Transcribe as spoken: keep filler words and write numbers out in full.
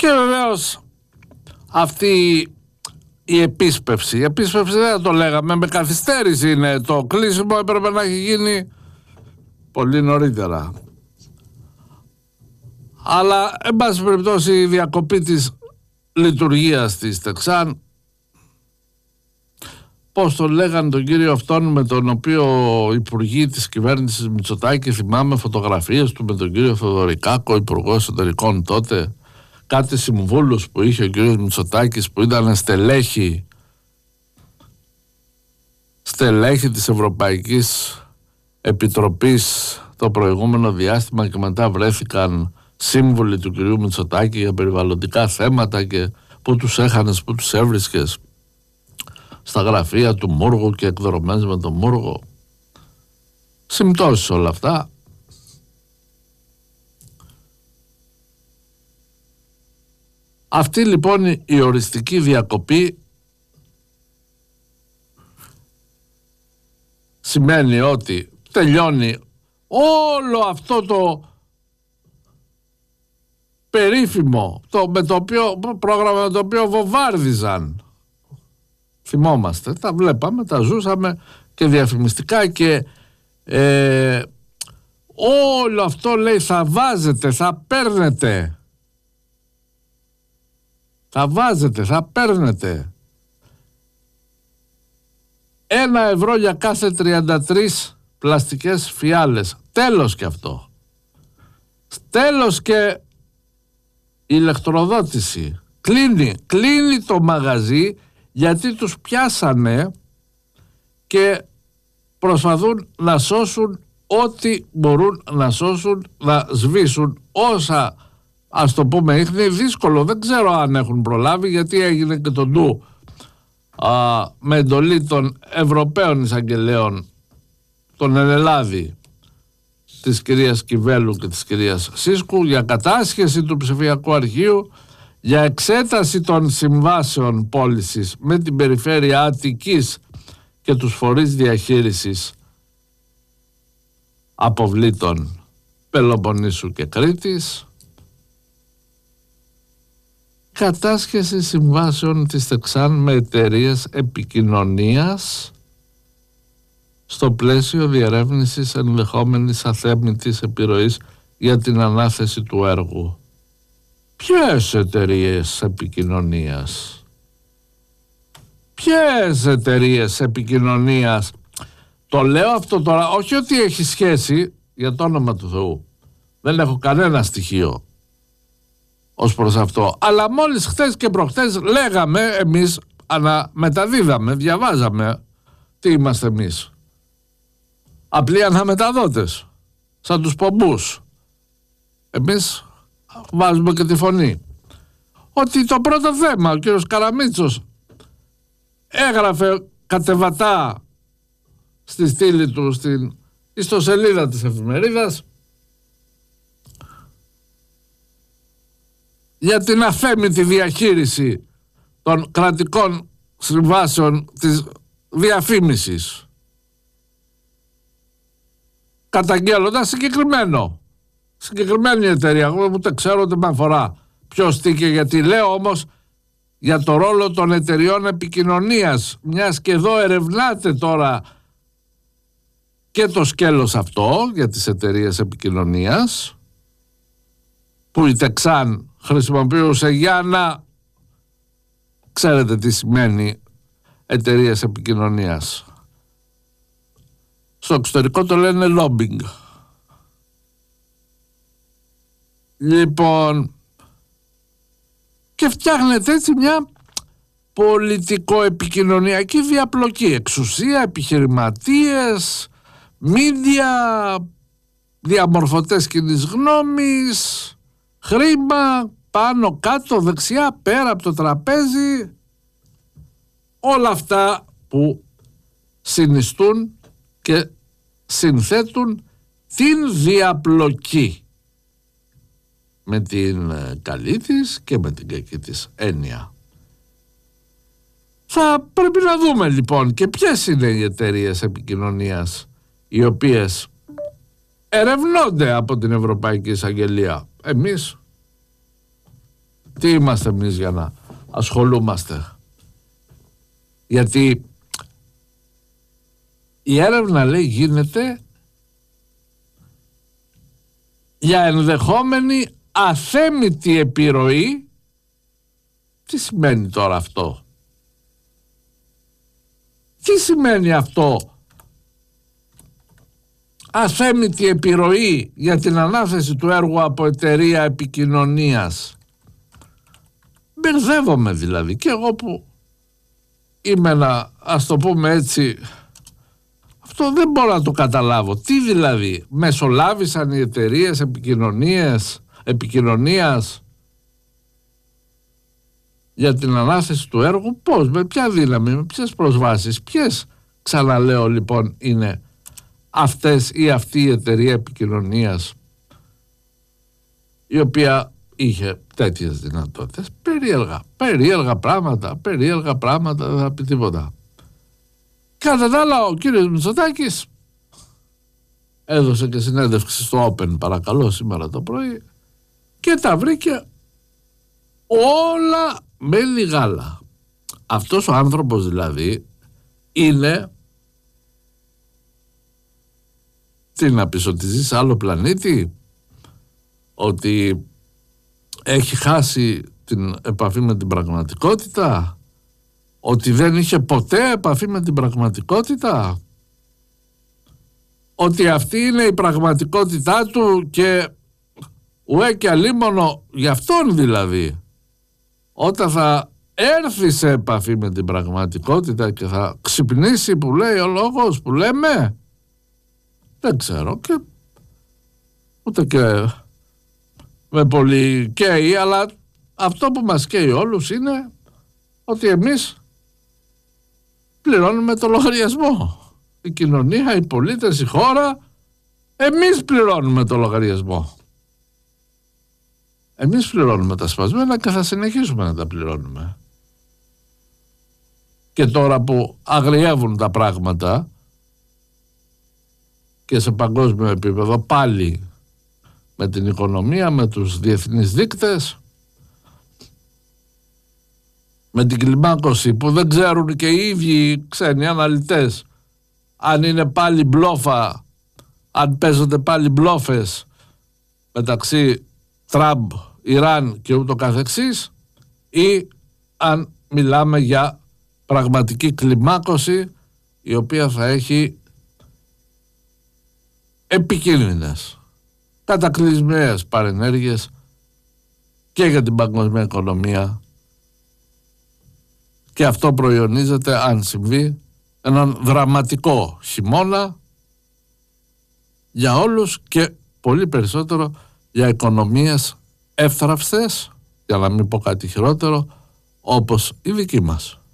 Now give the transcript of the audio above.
Και βεβαίως αυτή η επίσπευση, η επίσπευση δεν το λέγαμε, με καθυστέρηση είναι, το κλείσιμο έπρεπε να έχει γίνει πολύ νωρίτερα. Αλλά εν πάση περιπτώσει η διακοπή της λειτουργίας της Τεξάν, πώς το λέγανε τον κύριο αυτόν με τον οποίο υπουργοί της κυβέρνησης Μητσοτάκη, θυμάμαι φωτογραφίες του με τον κύριο Θοδωρικάκο, υπουργός εσωτερικών τότε, κάτι συμβούλους που είχε ο κύριος Μητσοτάκης που ήταν στελέχη στελέχη της Ευρωπαϊκής Επιτροπής το προηγούμενο διάστημα και μετά βρέθηκαν σύμβουλοι του κυρίου Μητσοτάκη για περιβαλλοντικά θέματα και που τους έχανες, που τους έβρισκες στα γραφεία του Μούργου και εκδρομές με τον Μούργο. Συμπτώσεις όλα αυτά. Αυτή λοιπόν η οριστική διακοπή σημαίνει ότι τελειώνει όλο αυτό το περίφημο το, με το οποίο, πρόγραμμα με το οποίο βομβάρδιζαν. Θυμόμαστε, τα βλέπαμε, τα ζούσαμε και διαφημιστικά και ε, όλο αυτό λέει θα βάζετε, θα παίρνετε. Θα βάζετε, θα παίρνετε ένα ευρώ για κάθε τριάντα τρεις πλαστικές φιάλες. Τέλος και αυτό. Τέλος και η ηλεκτροδότηση. Κλείνει, κλείνει το μαγαζί γιατί τους πιάσανε και προσπαθούν να σώσουν ό,τι μπορούν να σώσουν, να σβήσουν όσα, ας το πούμε, είναι δύσκολο. Δεν ξέρω αν έχουν προλάβει γιατί έγινε και το ντου α, με εντολή των Ευρωπαίων εισαγγελέων, των Ενελάδη, της κυρίας Κιβέλου και της κυρίας Σίσκου, για κατάσχεση του ψηφιακού αρχείου, για εξέταση των συμβάσεων πώλησης με την περιφέρεια Αττικής και τους φορείς διαχείρισης αποβλήτων Πελοποννήσου και Κρήτης, κατάσχεση συμβάσεων της Τεξάν με εταιρείες επικοινωνίας στο πλαίσιο διερεύνησης ενδεχόμενης αθέμητης επιρροής για την ανάθεση του έργου. Ποιες εταιρείες επικοινωνίας? Ποιες εταιρείες επικοινωνίας? Το λέω αυτό τώρα, όχι ότι έχει σχέση, για το όνομα του Θεού. Δεν έχω κανένα στοιχείο ως προς αυτό. Αλλά μόλις χθες και προχθές λέγαμε εμείς, αναμεταδίδαμε, διαβάζαμε τι είμαστε εμείς. Απλοί αναμεταδότες, σαν τους πομπούς. Εμείς βάζουμε και τη φωνή. Ότι το πρώτο θέμα, ο κύριος Καραμίτσος έγραφε κατεβατά στη στήλη του, στην ιστοσελίδα της εφημερίδας, για την αθέμητη διαχείριση των κρατικών συμβάσεων της διαφήμισης, καταγγέλλοντας συγκεκριμένο συγκεκριμένη εταιρεία. Εγώ ούτε ξέρω ούτε με αφορά ποιος τι και γιατί. Λέω όμως για το ρόλο των εταιριών επικοινωνίας, μιας και εδώ ερευνάτε τώρα και το σκέλος αυτό για τις εταιρείες επικοινωνίας που η Τεξάν χρησιμοποιούσε για να, ξέρετε τι σημαίνει εταιρείες επικοινωνίας. Στο εξωτερικό το λένε lobbying. Λοιπόν, και φτιάχνεται έτσι μια πολιτικο-επικοινωνιακή διαπλοκή. Εξουσία, επιχειρηματίες, μίντια, διαμορφωτές κοινής γνώμης, χρήμα, πάνω, κάτω, δεξιά, πέρα από το τραπέζι. Όλα αυτά που συνιστούν και συνθέτουν την διαπλοκή με την καλή της και με την κακή της έννοια. Θα πρέπει να δούμε λοιπόν και ποιες είναι οι εταιρείες επικοινωνίας οι οποίες ερευνώνται από την Ευρωπαϊκή Εισαγγελία. Εμείς Τι είμαστε εμείς για να ασχολούμαστε? Γιατί η έρευνα, λέει, γίνεται για ενδεχόμενη αθέμητη επιρροή. Τι σημαίνει τώρα αυτό? Τι σημαίνει αυτό? Αθέμητη επιρροή για την ανάθεση του έργου από εταιρεία επικοινωνίας. Μπερδεύομαι δηλαδή και εγώ που είμαι ένα, ας το πούμε έτσι, αυτό δεν μπορώ να το καταλάβω. Τι δηλαδή, μεσολάβησαν οι εταιρείες επικοινωνίες, επικοινωνίας για την ανάθεση του έργου? Πώς, με ποια δύναμη, με ποιες προσβάσεις, ποιες, ξαναλέω λοιπόν, είναι αυτές ή αυτή η εταιρεία επικοινωνίας η οποία είχε τέτοιες δυνατότητες? Περίεργα, περίεργα πράγματα, περίεργα πράγματα, δεν θα πει τίποτα. Κατά τα άλλα, ο κύριος Μητσοτάκης έδωσε και συνέντευξη στο Open, παρακαλώ, σήμερα το πρωί, και τα βρήκε όλα με λιγάλα. Αυτός ο άνθρωπος δηλαδή είναι, τι να πεις, ότι ζει σε άλλο πλανήτη, ότι έχει χάσει την επαφή με την πραγματικότητα, ότι δεν είχε ποτέ επαφή με την πραγματικότητα, ότι αυτή είναι η πραγματικότητά του και ουέ και αλίμονο γι' αυτόν δηλαδή, όταν θα έρθει σε επαφή με την πραγματικότητα και θα ξυπνήσει, που λέει ο λόγος που λέμε, δεν ξέρω, και ούτε και με πολύ καίει, αλλά αυτό που μας καίει όλους είναι ότι εμείς πληρώνουμε το λογαριασμό. Η κοινωνία, οι πολίτες, η χώρα, εμείς πληρώνουμε το λογαριασμό. Εμείς πληρώνουμε τα σπασμένα και θα συνεχίσουμε να τα πληρώνουμε. Και τώρα που αγριεύουν τα πράγματα και σε παγκόσμιο επίπεδο πάλι με την οικονομία, με τους διεθνείς δείκτες, με την κλιμάκωση που δεν ξέρουν και οι ίδιοι ξένοι αναλυτές αν είναι πάλι μπλόφα, αν παίζονται πάλι μπλόφες μεταξύ Τραμπ, Ιράν και ούτω καθεξής, ή αν μιλάμε για πραγματική κλιμάκωση η οποία θα έχει επικίνδυνες, κατακλυσμιαίες παρενέργειες και για την παγκοσμία οικονομία, και αυτό προϊονίζεται, αν συμβεί, έναν δραματικό χειμώνα για όλους και πολύ περισσότερο για οικονομίες εύθραυστες, για να μην πω κάτι χειρότερο, όπως η δική μας.